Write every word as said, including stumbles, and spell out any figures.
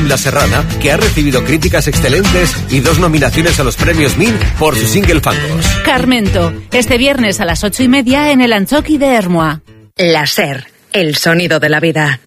Tom La Serrana, que ha recibido críticas excelentes y dos nominaciones a los premios Min por su single Fangos. Carmento, este viernes a las ocho y media en el Anchoqui de Ermua. La Ser, el sonido de la vida.